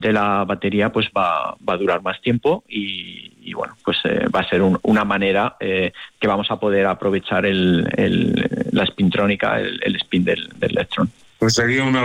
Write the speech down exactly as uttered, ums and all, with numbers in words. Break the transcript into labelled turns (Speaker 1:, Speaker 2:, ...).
Speaker 1: de la batería pues va, va a durar más tiempo y, y bueno, pues eh, va a ser un, una manera eh, que vamos a poder aprovechar el, el, la spintrónica, el, el spin del, del electrón.
Speaker 2: Pues sería una